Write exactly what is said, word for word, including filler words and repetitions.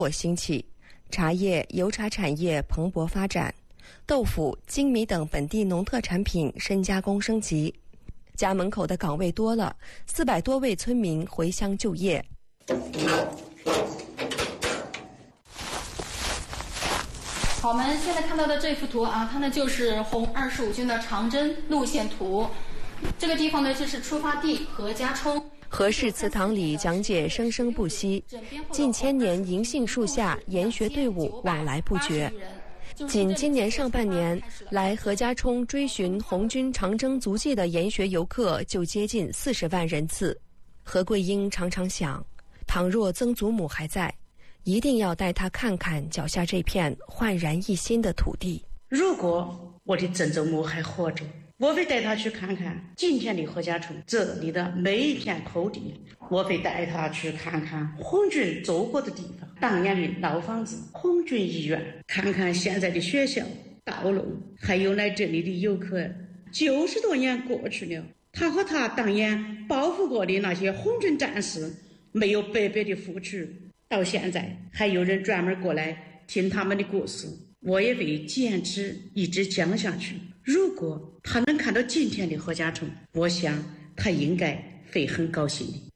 火兴起，茶叶、油茶产业蓬勃发展，豆腐、精米等本地农特产品深加工升级。家门口的岗位多了，四百多位村民回乡就业。 好，我们现在看到的这幅图啊，它呢就是红二十五军的长征路线图。这个地方呢就是出发地何家冲。 何氏祠堂里讲解生生不息，近千年银杏树下研学队伍往来不绝。仅今年上半年，来何家冲追寻红军长征足迹的研学游客就接近四十万人次。何桂英常常想，倘若曾祖母还在，一定要带她看看脚下这片焕然一新的土地。 如果我的曾祖母还活着，我会带她去看看今天的何家冲这里的每一片土地，我会带她去看看红军走过的地方，当年的老房子、红军医院，看看现在的学校、道路，还有来这里的游客。九十多年过去了，他和他当年保护过的那些红军战士没有白白的付出，到现在还有人专门过来听他们的故事，我也会坚持一直讲下去。如果他能看到今天的何家冲，我想他应该会很高兴的。